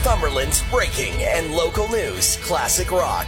Northumberland's breaking and local news. Classic Rock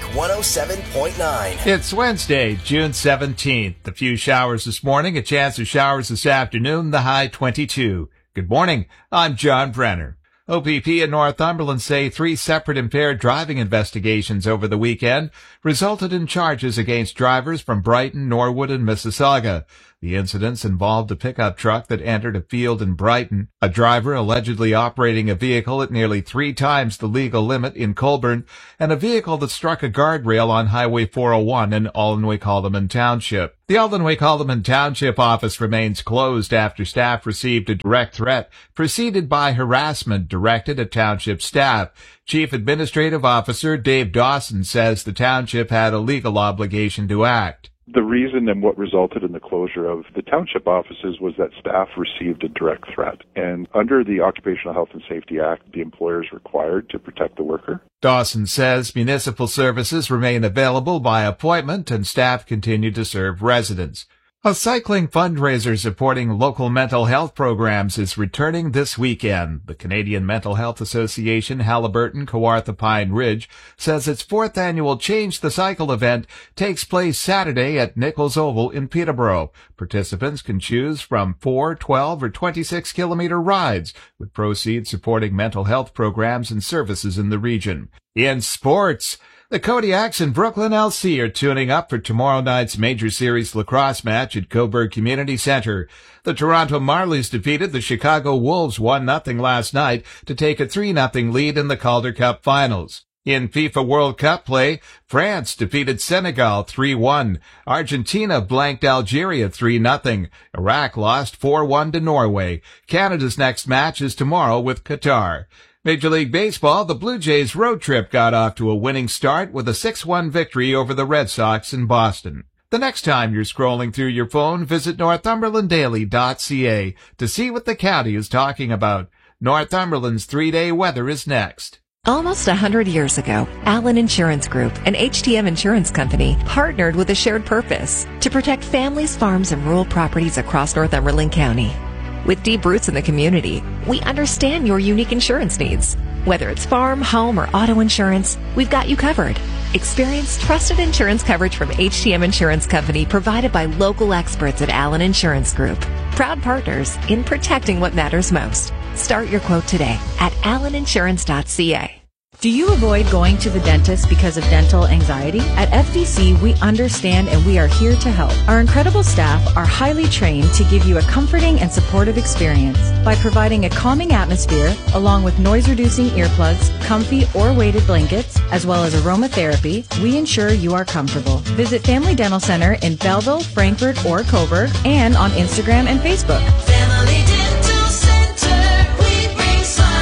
107.9. It's Wednesday, June 17th. A few showers this morning, a chance of showers this afternoon, the high 22. Good morning. I'm John Brenner. OPP in Northumberland say 3 separate impaired driving investigations over the weekend resulted in charges against drivers from Brighton, Norwood, and Mississauga. The incidents involved a pickup truck that entered a field in Brighton, a driver allegedly operating a vehicle at nearly 3 times the legal limit in Colborne, and a vehicle that struck a guardrail on Highway 401 in Aldenwick-Haldimand Township. The Aldenwick-Haldimand Township office remains closed after staff received a direct threat, preceded by harassment directed at township staff. Chief Administrative Officer Dave Dawson says the township had a legal obligation to act. The reason and what resulted in the closure of the township offices was that staff received a direct threat. And under the Occupational Health and Safety Act, the employer is required to protect the worker. Dawson says municipal services remain available by appointment and staff continue to serve residents. A cycling fundraiser supporting local mental health programs is returning this weekend. The Canadian Mental Health Association Haliburton Kawartha Pine Ridge says its 4th annual Change the Cycle event takes place Saturday at Nichols Oval in Peterborough. Participants can choose from 4, 12, or 26-kilometer rides, with proceeds supporting mental health programs and services in the region. In sports, the Kodiaks and Brooklyn LC are tuning up for tomorrow night's Major Series lacrosse match at Cobourg Community Center. The Toronto Marlies defeated the Chicago Wolves 1-0 last night to take a 3-0 lead in the Calder Cup Finals. In FIFA World Cup play, France defeated Senegal 3-1. Argentina blanked Algeria 3-0. Iraq lost 4-1 to Norway. Canada's next match is tomorrow with Qatar. Major League Baseball, the Blue Jays road trip got off to a winning start with a 6-1 victory over the Red Sox in Boston. The next time you're scrolling through your phone, visit northumberlanddaily.ca to see what the county is talking about. Northumberland's 3-day weather is next. Almost 100 years ago, Allen Insurance Group, an HTM insurance company, partnered with a shared purpose to protect families, farms, and rural properties across Northumberland County. With deep roots in the community, we understand your unique insurance needs. Whether it's farm, home, or auto insurance, we've got you covered. Experience trusted insurance coverage from HTM Insurance Company provided by local experts at Allen Insurance Group. Proud partners in protecting what matters most. Start your quote today at alleninsurance.ca. Do you avoid going to the dentist because of dental anxiety? At FDC, we understand and we are here to help. Our incredible staff are highly trained to give you a comforting and supportive experience. By providing a calming atmosphere, along with noise-reducing earplugs, comfy or weighted blankets, as well as aromatherapy, we ensure you are comfortable. Visit Family Dental Center in Belleville, Frankfort, or Cobourg, and on Instagram and Facebook. Family Dental Center, we bring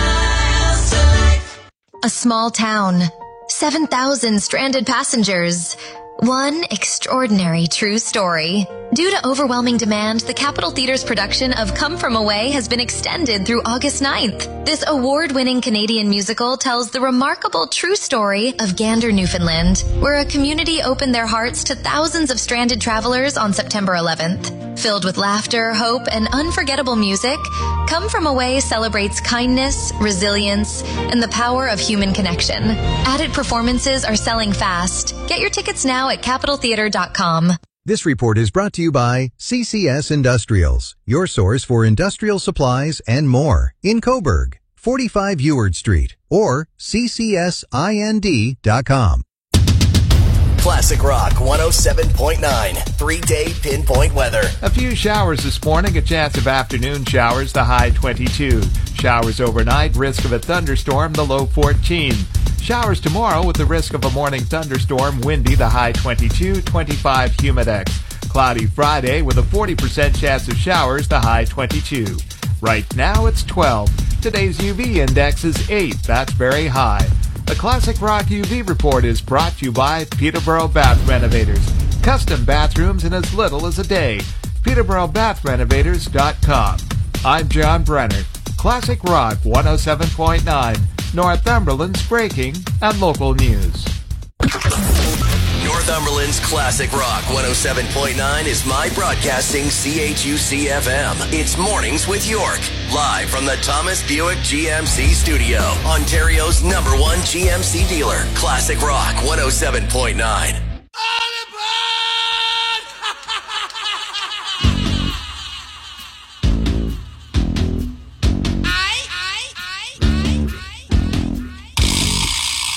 smiles to life. A small town, 7,000 stranded passengers. One extraordinary true story. Due to overwhelming demand, the Capitol Theatre's production of Come From Away has been extended through August 9th. This award-winning Canadian musical tells the remarkable true story of Gander, Newfoundland, where a community opened their hearts to thousands of stranded travelers on September 11th. Filled with laughter, hope, and unforgettable music, Come From Away celebrates kindness, resilience, and the power of human connection. Added performances are selling fast. Get your tickets now at capitoltheatre.com. This report is brought to you by CCS Industrials, your source for industrial supplies and more in Cobourg, 45 Eward Street, or ccsind.com. Classic Rock 107.9, 3-day pinpoint weather. A few showers this morning, a chance of afternoon showers, the high 22. Showers overnight, risk of a thunderstorm, the low 14. Showers tomorrow with the risk of a morning thunderstorm, windy, the high 22, 25 humidex. Cloudy Friday with a 40% chance of showers, the high 22. Right now it's 12. Today's UV index is 8. That's very high. The Classic Rock UV report is brought to you by Peterborough Bath Renovators. Custom bathrooms in as little as a day. PeterboroughBathRenovators.com. I'm John Brenner. Classic Rock 107.9. Northumberland's breaking and local news. You're Northumberland's Classic Rock 107.9 is My Broadcasting CHUC-FM. It's Mornings with York. Live from the Thomas Buick GMC studio. Ontario's #1 GMC dealer. Classic Rock 107.9.